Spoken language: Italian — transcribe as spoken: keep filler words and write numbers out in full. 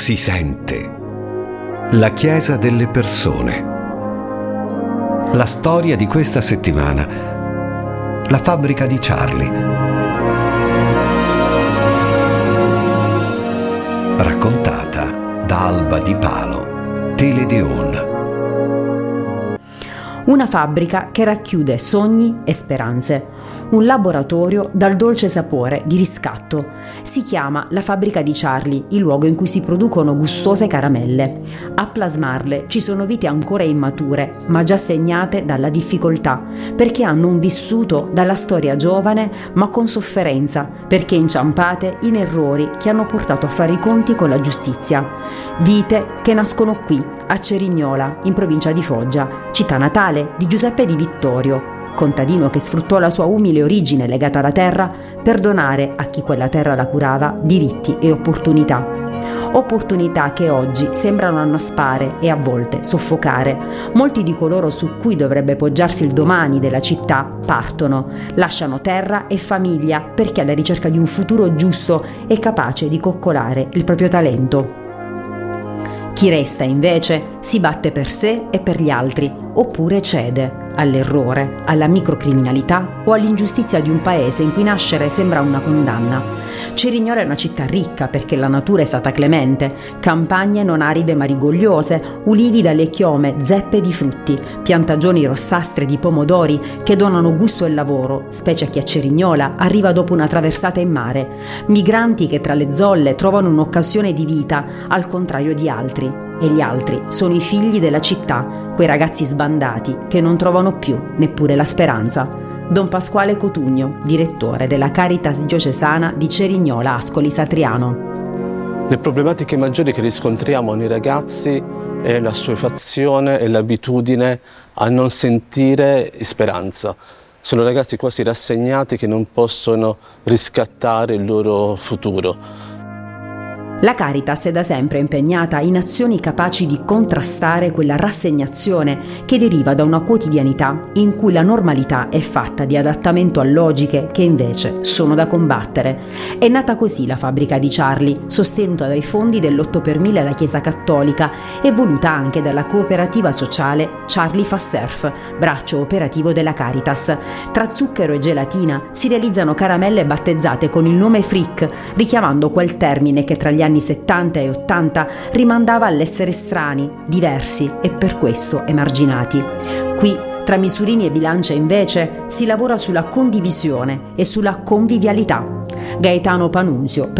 si sente. La Chiesa delle persone. La storia di questa settimana. La fabbrica di Charlie. Raccontata da Alba Di Palo, Teledeon. Una fabbrica che racchiude sogni e speranze. Un laboratorio dal dolce sapore di riscatto. Si chiama la fabbrica di Charlie, il luogo in cui si producono gustose caramelle. A plasmarle ci sono vite ancora immature, ma già segnate dalla difficoltà, perché hanno un vissuto dalla storia giovane, ma con sofferenza, perché inciampate in errori che hanno portato a fare i conti con la giustizia. Vite che nascono qui, a Cerignola, in provincia di Foggia, città natale di Giuseppe Di Vittorio, contadino che sfruttò la sua umile origine legata alla terra per donare a chi quella terra la curava diritti e opportunità. Opportunità che oggi sembrano annaspare e a volte soffocare. Molti di coloro su cui dovrebbe poggiarsi il domani della città partono, lasciano terra e famiglia perché alla ricerca di un futuro giusto e capace di coccolare il proprio talento. Chi resta invece si batte per sé e per gli altri, oppure cede all'errore, alla microcriminalità o all'ingiustizia di un paese in cui nascere sembra una condanna. Cerignola è una città ricca perché la natura è stata clemente, campagne non aride ma rigogliose, ulivi dalle chiome, zeppe di frutti, piantagioni rossastre di pomodori che donano gusto e lavoro, specie a chi a Cerignola arriva dopo una traversata in mare, migranti che tra le zolle trovano un'occasione di vita al contrario di altri. E gli altri sono i figli della città, quei ragazzi sbandati che non trovano più neppure la speranza. Don Pasquale Cotugno, direttore della Caritas diocesana di Cerignola Ascoli Satriano. Le problematiche maggiori che riscontriamo nei ragazzi è l'assuefazione e l'abitudine a non sentire speranza. Sono ragazzi quasi rassegnati che non possono riscattare il loro futuro. La Caritas è da sempre impegnata in azioni capaci di contrastare quella rassegnazione che deriva da una quotidianità in cui la normalità è fatta di adattamento a logiche che invece sono da combattere. È nata così la fabbrica di Charlie, sostenuta dai fondi dell'otto per mille alla Chiesa Cattolica e voluta anche dalla cooperativa sociale Charlie fa surf, braccio operativo della Caritas. Tra zucchero e gelatina si realizzano caramelle battezzate con il nome Frick, richiamando quel termine che tra gli anni anni settanta e ottanta rimandava all'essere strani, diversi e per questo emarginati. Qui, tra misurini e bilance invece, si lavora sulla condivisione e sulla convivialità. Gaetano Panunzio,